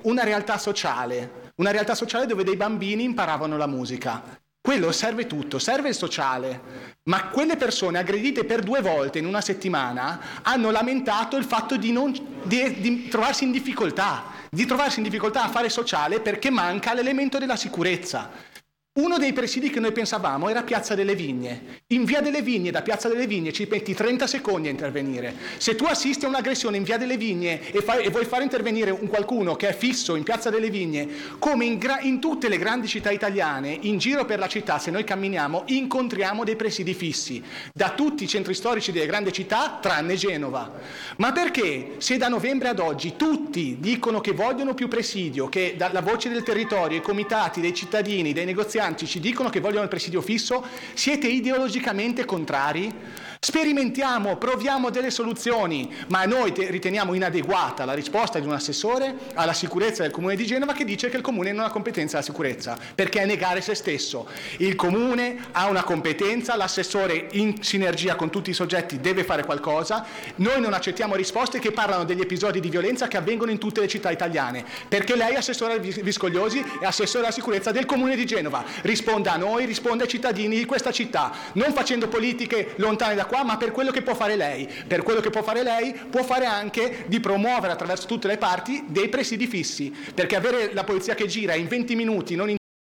una realtà sociale dove dei bambini imparavano la musica. Quello serve tutto, serve il sociale, ma quelle persone aggredite per 2 volte in una settimana hanno lamentato il fatto di trovarsi in difficoltà a fare sociale perché manca l'elemento della sicurezza. Uno dei presidi che noi pensavamo era Piazza delle Vigne. In Via delle Vigne, da Piazza delle Vigne, ci metti 30 secondi a intervenire. Se tu assisti a un'aggressione in Via delle Vigne e vuoi fare intervenire un qualcuno che è fisso in Piazza delle Vigne, come in tutte le grandi città italiane, in giro per la città, se noi camminiamo, incontriamo dei presidi fissi, da tutti i centri storici delle grandi città, tranne Genova. Ma perché, se da novembre ad oggi tutti dicono che vogliono più presidio, che dalla voce del territorio, i comitati, dei cittadini, dei negozianti, ci dicono che vogliono il presidio fisso, siete ideologicamente contrari? Sperimentiamo, proviamo delle soluzioni, ma noi riteniamo inadeguata la risposta di un assessore alla sicurezza del Comune di Genova che dice che il Comune non ha competenza alla sicurezza, perché è negare se stesso. Il Comune ha una competenza, l'assessore in sinergia con tutti i soggetti deve fare qualcosa. Noi non accettiamo risposte che parlano degli episodi di violenza che avvengono in tutte le città italiane, perché lei, assessore Viscogliosi, è assessore alla sicurezza del Comune di Genova. Risponda a noi, risponda ai cittadini di questa città, non facendo politiche lontane da qua, ma per quello che può fare lei. Per quello che può fare lei, può fare anche di promuovere attraverso tutte le parti dei presidi fissi, perché avere la polizia che gira in 20 minuti, non in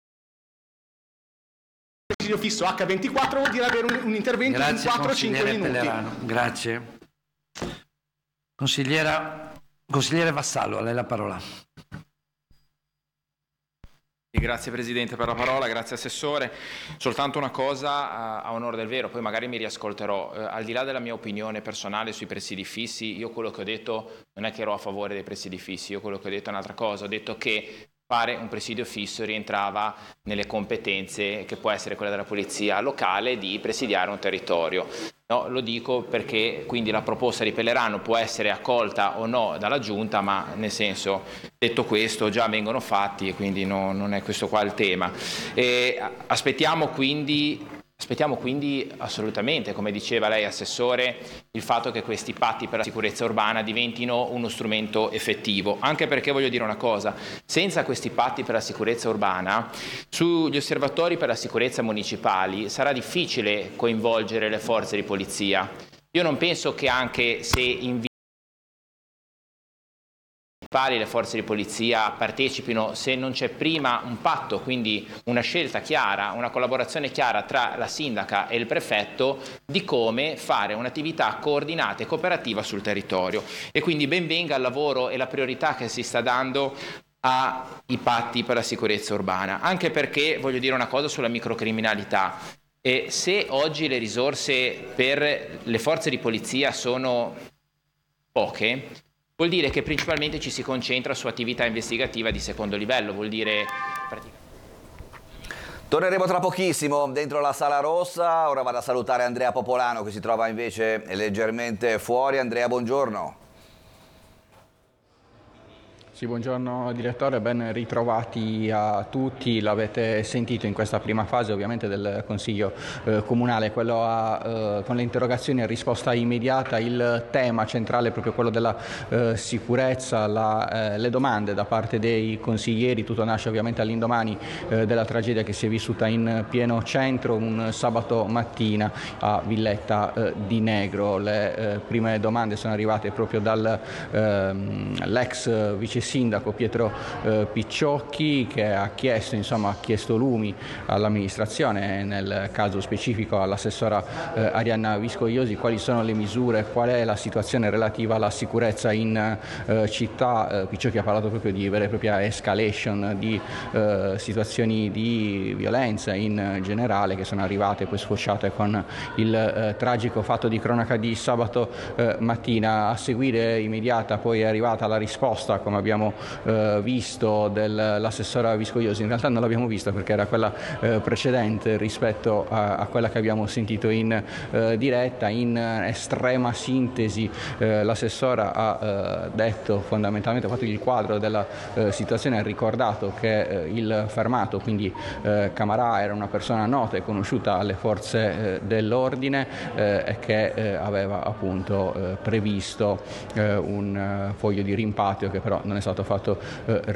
presidio fisso H24, vuol dire avere un intervento in 4-5 minuti. Pellerano. Grazie. Consigliere Vassallo, a lei la parola. Grazie Presidente per la parola, grazie Assessore. Soltanto una cosa a onore del vero, poi magari mi riascolterò. Al di là della mia opinione personale sui presidi fissi, io quello che ho detto non è che ero a favore dei presidi fissi, io quello che ho detto è un'altra cosa, ho detto che fare un presidio fisso rientrava nelle competenze che può essere quella della polizia locale di presidiare un territorio. No, lo dico perché quindi la proposta di Pellerano può essere accolta o no dalla Giunta, ma nel senso, detto questo, già vengono fatti e quindi non è questo qua il tema. Aspettiamo quindi assolutamente, come diceva lei Assessore, il fatto che questi patti per la sicurezza urbana diventino uno strumento effettivo, anche perché voglio dire una cosa, senza questi patti per la sicurezza urbana, sugli osservatori per la sicurezza municipali sarà difficile coinvolgere le forze di polizia. Io non penso che anche se le forze di polizia partecipino, se non c'è prima un patto, quindi una scelta chiara, una collaborazione chiara tra la sindaca e il prefetto di come fare un'attività coordinata e cooperativa sul territorio. E quindi ben venga il lavoro e la priorità che si sta dando ai patti per la sicurezza urbana, anche perché voglio dire una cosa sulla microcriminalità. E se oggi le risorse per le forze di polizia sono poche, vuol dire che principalmente ci si concentra su attività investigativa di secondo livello, vuol dire... Torneremo tra pochissimo dentro la Sala Rossa, ora vado a salutare Andrea Popolano che si trova invece leggermente fuori. Andrea, buongiorno. Sì, buongiorno direttore, ben ritrovati a tutti. L'avete sentito in questa prima fase ovviamente del Consiglio Comunale, quello con le interrogazioni a risposta immediata, il tema centrale è proprio quello della sicurezza, le domande da parte dei consiglieri. Tutto nasce ovviamente all'indomani della tragedia che si è vissuta in pieno centro un sabato mattina a Villetta di Negro. Le prime domande sono arrivate proprio dall'ex vice sindaco Pietro Picciocchi, che ha chiesto lumi all'amministrazione, nel caso specifico all'assessora Arianna Viscogliosi, quali sono le misure, qual è la situazione relativa alla sicurezza in città. Picciocchi ha parlato proprio di vera e propria escalation, di situazioni di violenza in generale che sono arrivate e poi sfociate con il tragico fatto di cronaca di sabato mattina. A seguire immediata poi è arrivata la risposta, come abbiamo visto, dell'assessora Viscogliosi. In realtà non l'abbiamo vista perché era quella precedente rispetto a quella che abbiamo sentito in diretta. In estrema sintesi l'assessora ha detto, fondamentalmente ha fatto il quadro della situazione, ha ricordato che il fermato, quindi Camarà, era una persona nota e conosciuta alle forze dell'ordine e che aveva appunto previsto un foglio di rimpatrio che però non è stato fatto